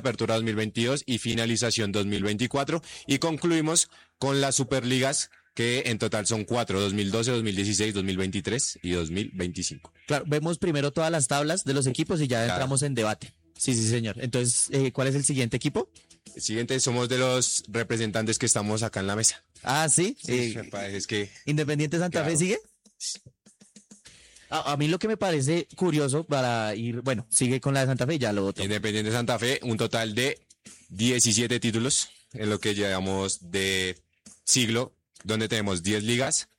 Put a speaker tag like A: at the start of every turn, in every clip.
A: Apertura 2022 y finalización 2024. Y concluimos con las Superligas, que en total son 4, 2012, 2016, 2023 y 2025.
B: Claro, vemos primero todas las tablas de los equipos y ya entramos en debate. Sí, señor. Entonces, ¿cuál es el siguiente equipo?
A: El siguiente somos de los representantes que estamos acá en la mesa.
B: Ah, sí.
A: Es que...
B: ¿Independiente Santa Fe sigue? A mí lo que me parece curioso para ir, bueno, sigue con la de Santa Fe y ya lo otro.
A: Independiente Santa Fe, un total de 17 títulos en lo que llevamos de siglo, donde tenemos 10 ligas,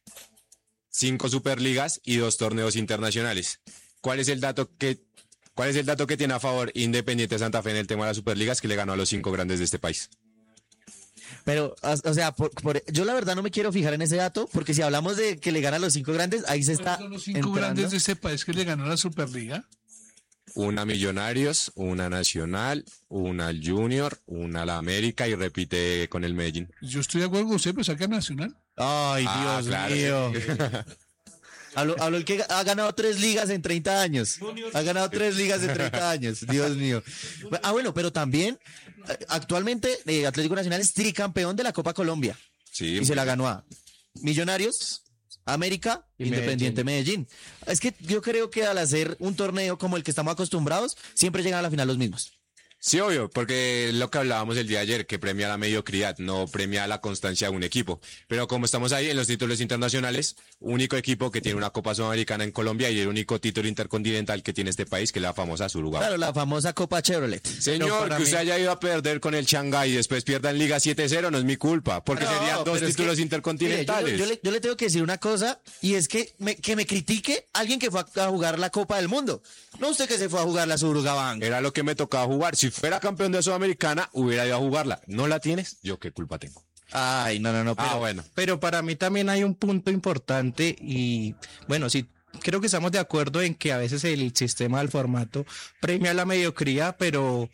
A: 5 superligas y 2 torneos internacionales. ¿Cuál es el dato que tiene a favor Independiente Santa Fe en el tema de las superligas? Que le ganó a los 5 grandes de este país.
B: Pero, o sea, yo la verdad no me quiero fijar en ese dato, porque si hablamos de que le gana a los 5 grandes, ahí se está
C: ¿Son los 5 grandes de ese país que le ganó la Superliga?
A: Una Millonarios, una Nacional, una al Junior, una a la América y repite con el Medellín.
C: Yo estoy de acuerdo con usted, pero saca Nacional.
B: Ay, Dios
A: claro,
B: mío.
A: sí.
B: Hablo el que ha ganado 3 ligas en 30 años. Ha ganado 3 ligas en 30 años. Dios mío. Bueno, pero también, actualmente, Atlético Nacional es tricampeón de la Copa Colombia.
A: Sí.
B: Y se la ganó a Millonarios, América, Independiente Medellín. Es que yo creo que al hacer un torneo como el que estamos acostumbrados, siempre llegan a la final los mismos.
A: Sí, obvio, porque lo que hablábamos el día de ayer, que premia la mediocridad, no premia la constancia de un equipo. Pero como estamos ahí en los títulos internacionales, único equipo que tiene una Copa Sudamericana en Colombia y el único título intercontinental que tiene este país, que es la famosa Suruga.
B: Claro, la famosa Copa Chevrolet.
A: Señor, que usted haya ido a perder con el Shanghái y después pierda en Liga 7-0, no es mi culpa, porque serían 2 títulos intercontinentales.
B: Mire, yo le tengo que decir una cosa, y es que me critique alguien que fue a jugar la Copa del Mundo. No usted que se fue a jugar la Suruga Bank.
A: Era lo que me tocaba jugar. Si fuera campeón de Sudamericana, hubiera ido a jugarla. ¿No la tienes? ¿Yo qué culpa tengo?
B: Ay, no. Pero,
A: bueno.
D: Pero para mí también hay un punto importante y, bueno, sí, creo que estamos de acuerdo en que a veces el sistema del formato premia la mediocridad, pero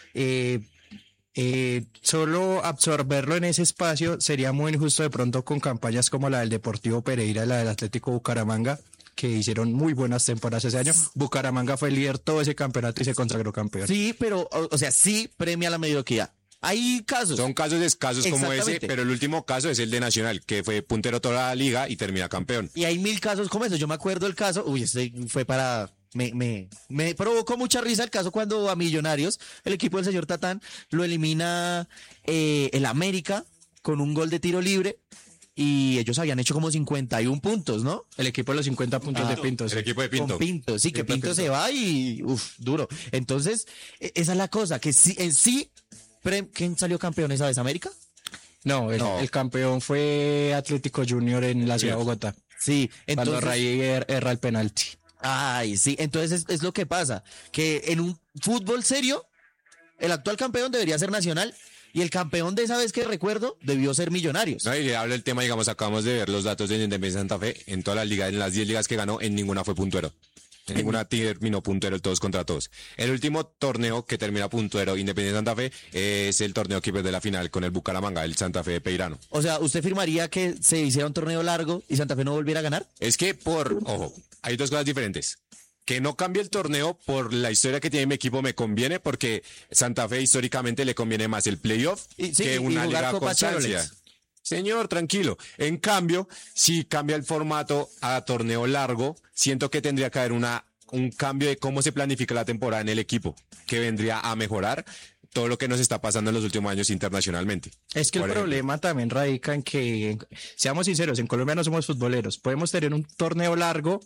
D: solo absorberlo en ese espacio sería muy injusto de pronto con campañas como la del Deportivo Pereira y la del Atlético Bucaramanga, que hicieron muy buenas temporadas ese año. Bucaramanga fue el líder todo ese campeonato y se consagró campeón.
B: Sí, pero, o sea, sí premia la mediocridad. Hay casos.
A: Son casos escasos como ese, pero el último caso es el de Nacional, que fue puntero toda la liga y termina campeón.
B: Y hay 1000 casos como eso. Yo me acuerdo el caso, este fue para... Me provocó mucha risa el caso cuando a Millonarios, el equipo del señor Tatán, lo elimina el América con un gol de tiro libre. Y ellos habían hecho como 51 puntos, ¿no?
D: El equipo de los 50 puntos de Pinto.
A: El equipo de Pinto.
B: Con Pinto, sí, que Pinto se va y duro. Entonces, esa es la cosa, que sí, en sí, ¿quién salió campeón esa vez? ¿América?
D: No, el campeón fue Atlético Junior en la ciudad de Bogotá.
B: Sí, entonces...
D: Cuando Ray erra el penalti.
B: Ay, sí, entonces es lo que pasa, que en un fútbol serio, el actual campeón debería ser Nacional. Y el campeón de esa vez que recuerdo debió ser Millonarios.
A: No, y le hablo el tema, digamos, acabamos de ver los datos de Independiente Santa Fe. En todas las ligas, en las 10 ligas que ganó, en ninguna fue puntuero. En ninguna terminó puntuero el todos contra todos. El último torneo que termina puntuero Independiente Santa Fe es el torneo que pierde la final con el Bucaramanga, el Santa Fe de Peirano.
B: O sea, ¿usted firmaría que se hiciera un torneo largo y Santa Fe no volviera a ganar?
A: Es que ojo, hay dos cosas diferentes. Que no cambie el torneo por la historia que tiene mi equipo me conviene, porque Santa Fe históricamente le conviene más el playoff que una liga a constancia. Señor, tranquilo. En cambio, si cambia el formato a torneo largo, siento que tendría que haber un cambio de cómo se planifica la temporada en el equipo, que vendría a mejorar todo lo que nos está pasando en los últimos años internacionalmente.
D: Es que el problema también radica en que, seamos sinceros, en Colombia no somos futboleros. Podemos tener un torneo largo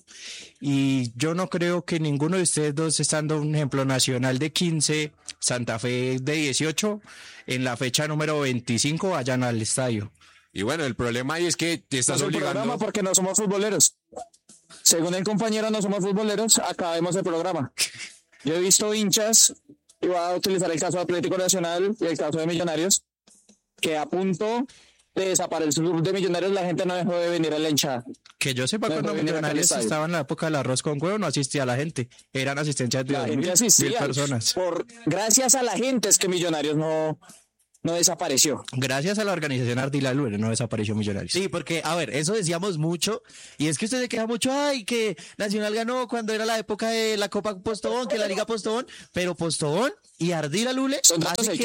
D: y yo no creo que ninguno de ustedes dos, estando un ejemplo Nacional de 15, Santa Fe de 18, en la fecha número 25 vayan al estadio.
A: Y bueno, el problema ahí es que te estás obligando...
E: programa porque no somos futboleros. Según el compañero, no somos futboleros, acabemos el programa. Yo he visto hinchas, y voy a utilizar el caso de Atlético Nacional y el caso de Millonarios, que a punto de desaparecer el club de Millonarios, la gente no dejó de venir a la hinchada.
D: Que yo sepa, cuando Millonarios estaba en la época del arroz con huevo, no asistía a la gente. Eran asistencias de 2.000 personas.
E: Gracias a la gente es que Millonarios no no desapareció.
D: Gracias a la organización Ardila Lure no desapareció Millonarios.
B: Sí, porque, a ver, eso decíamos mucho, y es que usted se queja mucho, ay, que Nacional ganó cuando era la época de la Copa Postobón, que la Liga Postobón, pero Postobón y Ardila Lule hacen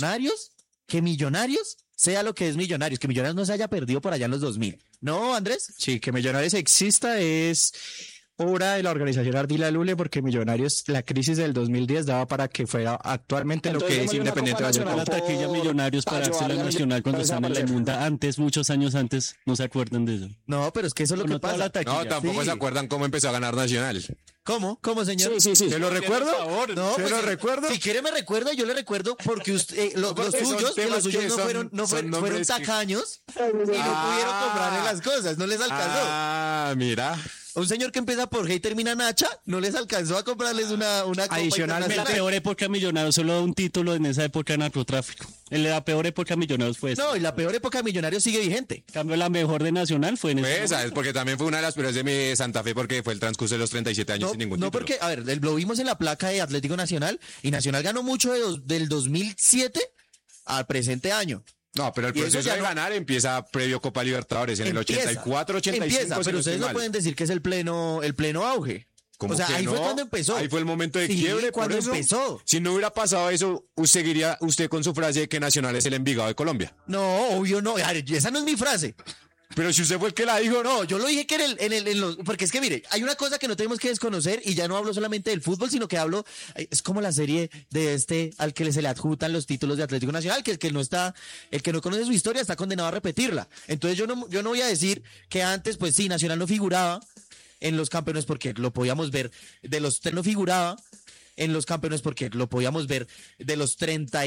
B: que Millonarios sea lo que es Millonarios, que Millonarios no se haya perdido por allá en los 2000. ¿No, Andrés?
D: Sí, que Millonarios exista es obra de la organización Ardila Lule, porque Millonarios, la crisis del 2010 daba para que fuera actualmente
E: Entonces,
D: lo que es Independiente
E: Nacional
F: La taquilla Millonarios para darse la Nacional cuando están en la inmunda antes, muchos años antes, no se acuerdan de eso.
B: No, pero es que eso es lo que pasa.
A: No, tampoco
B: Sí.
A: se acuerdan cómo empezó a ganar Nacional.
B: ¿Cómo? ¿Cómo, señor?
E: Sí.
A: ¿Se lo recuerdo?
B: No,
A: ¿Se
B: pues,
A: lo recuerdo?
B: Si quiere me recuerda, yo le recuerdo porque usted, los
A: Porque son
B: suyos, que
A: temas
B: los suyos
A: que
B: no
A: son-
B: fueron,
A: son
B: fueron
A: nombres que-
B: tacaños y no pudieron comprarle las cosas, no les alcanzó.
A: Ah, mira.
B: Un señor que empieza por G y termina Nacha, no les alcanzó a comprarles una copa
D: Adicionalmente,
F: La
B: internacional.
F: peor época de Millonarios solo da un título en esa época de narcotráfico. La peor época de Millonarios fue esa.
B: No, y la peor época de Millonarios sigue vigente.
F: En cambio, la mejor de Nacional fue en ese
A: Pues, ¿sabes? Porque también fue una de las peores de mi Santa Fe porque fue el transcurso de los 37 años
B: No,
A: sin ningún
B: no
A: título.
B: porque, a ver, lo vimos en la placa de Atlético Nacional y Nacional ganó mucho del 2007 al presente año.
A: No, pero el
B: Y eso
A: proceso
B: ya
A: de
B: no-
A: ganar empieza previo Copa Libertadores en el 84, 85.
B: Empieza,
A: si
B: pero
A: no
B: ustedes
A: estoy
B: no
A: mal.
B: pueden decir que es el pleno auge.
A: ¿Cómo
B: O sea,
A: que
B: ahí fue
A: no?
B: cuando empezó.
A: Ahí fue el momento de
B: Sí,
A: quiebre.
B: cuando
A: por eso.
B: empezó.
A: Si no hubiera pasado eso, seguiría usted con su frase de que Nacional es el Envigado de Colombia.
B: No, obvio no. A ver, esa no es mi frase.
A: Pero si usted fue el que la dijo, no.
B: No, yo lo dije que en los... Porque es que, mire, hay una cosa que no tenemos que desconocer y ya no hablo solamente del fútbol, sino que hablo... Es como la serie de al que se le adjutan los títulos de Atlético Nacional, que el que no conoce su historia está condenado a repetirla. Entonces yo no voy a decir que antes, pues sí, Nacional no figuraba en los campeones porque lo podíamos ver. De los tres no figuraba en los campeones porque lo podíamos ver de los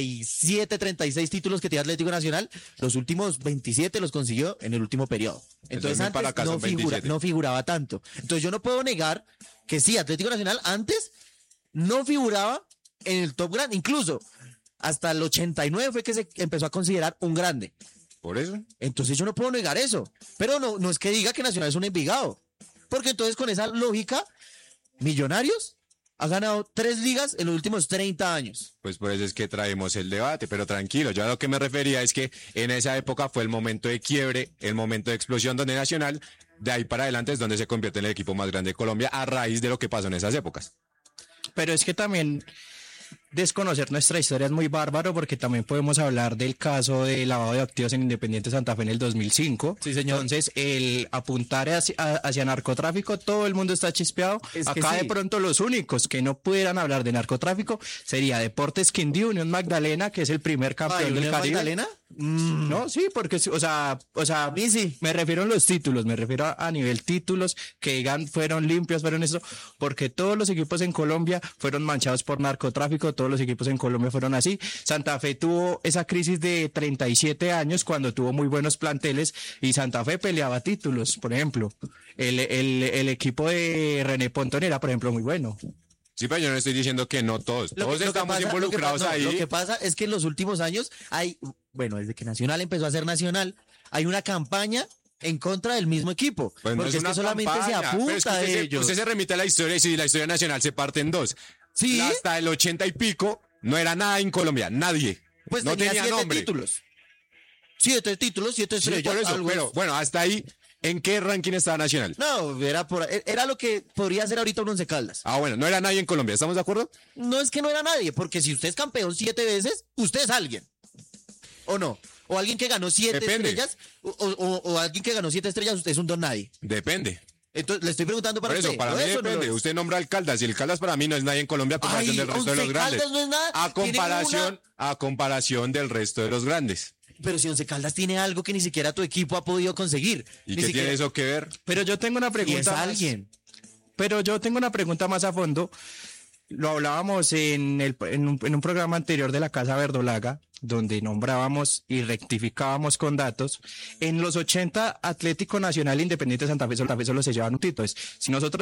B: 37, 36 títulos que tenía Atlético Nacional, los últimos 27 los consiguió en el último periodo. Entonces
A: Entonces, para
B: antes
A: acá son 27.
B: no figuraba tanto. Entonces yo no puedo negar que sí, Atlético Nacional antes no figuraba en el top grande, incluso hasta el 89 fue que se empezó a considerar un grande.
A: Por eso.
B: Entonces yo no puedo negar eso. Pero no es que diga que Nacional es un Envigado. Porque entonces con esa lógica, Millonarios ha ganado 3 ligas en los últimos 30 años.
A: Pues por eso es que traemos el debate, pero tranquilo, yo a lo que me refería es que en esa época fue el momento de quiebre, el momento de explosión donde Nacional, de ahí para adelante es donde se convierte en el equipo más grande de Colombia a raíz de lo que pasó en esas épocas.
D: pero es que también desconocer nuestra historia es muy bárbaro, porque también podemos hablar del caso de lavado de activos en Independiente Santa Fe en el 2005.
B: Sí, señor.
D: Entonces, el apuntar hacia narcotráfico, todo el mundo está chispeado.
B: Es que
D: Acá
B: sí.
D: de pronto los únicos que no pudieran hablar de narcotráfico sería Deportes Quindío, Unión Magdalena, que es el primer campeón del
B: ¿Unión
D: Caribe.
B: Magdalena?
D: No, sí, porque, o sea, a mí sí, me refiero a los títulos, me refiero a nivel títulos, que digan fueron limpios, fueron eso, porque todos los equipos en Colombia fueron manchados por narcotráfico, todos los equipos en Colombia fueron así. Santa Fe tuvo esa crisis de 37 años cuando tuvo muy buenos planteles y Santa Fe peleaba títulos, por ejemplo. El equipo de René Pontón era, por ejemplo, muy bueno.
A: Sí, pero yo no estoy diciendo que no todos. Todos estamos involucrados ahí.
B: Lo que pasa es que en los últimos años desde que Nacional empezó a ser Nacional, hay una campaña en contra del mismo equipo.
A: Pues no
B: porque es
A: una
B: que solamente
A: campaña,
B: se
A: pero es que
B: apunta de ellos.
A: usted se remite a la historia y si la historia nacional se parte en dos.
B: Sí.
A: Hasta el 80 y pico no era nada en Colombia, nadie.
B: Pues
A: no
B: tenía
A: tenía
B: 7
A: nombre.
B: títulos. 7 títulos, 7
A: Sí,
B: estrellas.
A: por eso,
B: algo
A: pero bueno, hasta ahí, ¿en qué ranking estaba Nacional?
B: No, era lo que podría ser ahorita un Once Caldas.
A: Ah, bueno, no era nadie en Colombia, ¿estamos de acuerdo?
B: No es que no era nadie, porque si usted es campeón 7 veces, usted es alguien. ¿O no? O alguien que ganó 7
A: Depende.
B: estrellas, o alguien que ganó 7 estrellas, usted es un don nadie.
A: Depende.
B: Entonces, le estoy preguntando para
A: Por eso,
B: usted.
A: para
B: ¿Lo
A: mí
B: es o no lo
A: depende.
B: es?
A: Usted nombra al Caldas y el Caldas para mí no es nadie en Colombia a comparación
B: Ay,
A: del resto de los
B: Once
A: grandes.
B: Caldas no es nada.
A: A
B: Tiene
A: comparación del resto de los grandes.
B: Pero si Once Caldas tiene algo que ni siquiera tu equipo ha podido conseguir.
A: ¿Y
B: Ni
A: qué
B: siquiera-
A: tiene eso que ver?
D: Pero yo tengo una
B: Y
D: pregunta.
B: es alguien.
D: Pero yo tengo una pregunta más a fondo. Lo hablábamos en un programa anterior de la Casa Verdolaga, donde nombrábamos y rectificábamos con datos. En los 80, Atlético Nacional e Independiente Santa Fe solo se llevan un título. Si nosotros